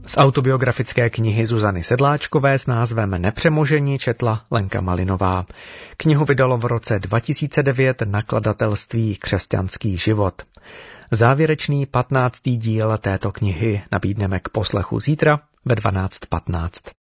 Z autobiografické knihy Zuzany Sedláčkové s názvem Nepřemožení četla Lenka Malinová. Knihu vydalo v roce 2009 nakladatelství Křesťanský život. Závěrečný 15. díl této knihy nabídneme k poslechu zítra ve 12:15.